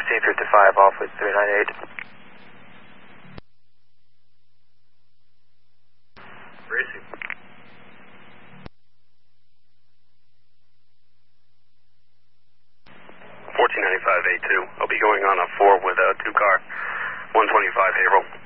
1555 off with 398. Racing. 1495A2. I'll be going on a 4 with a 2 car. 125 Haverhill.